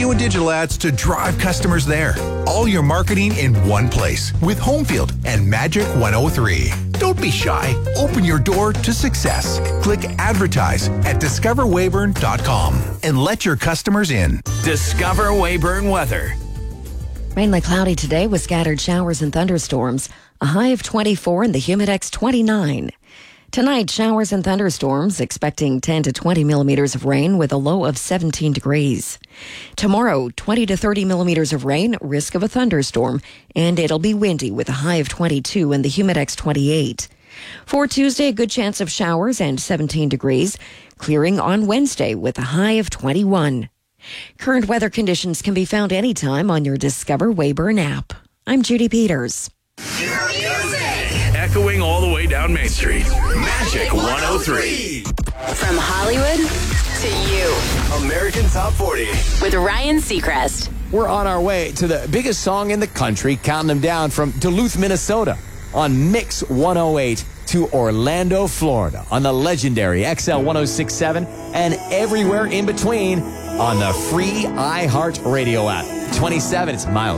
radio and digital ads to drive customers there. All your marketing in one place with Homefield and Magic 103. Don't be shy. Open your door to success. Click advertise at discoverweyburn.com and let your customers in. Discover Weyburn weather. Mainly cloudy today with scattered showers and thunderstorms. A high of 24 and the humidex 29. Tonight, showers and thunderstorms, expecting 10 to 20 millimeters of rain with a low of 17 degrees. Tomorrow, 20 to 30 millimeters of rain, risk of a thunderstorm, and it'll be windy with a high of 22 and the humidex 28. For Tuesday, a good chance of showers and 17 degrees, clearing on Wednesday with a high of 21. Current weather conditions can be found anytime on your Discover Weyburn app. I'm Judy Peters. Echoing all the way down Main Street. Magic 103. From Hollywood to you. American Top 40. With Ryan Seacrest. We're on our way to the biggest song in the country, counting them down from Duluth, Minnesota, on Mix 108 to Orlando, Florida, on the legendary XL 1067 and everywhere in between on the free iHeart Radio app. 27, it's Miles.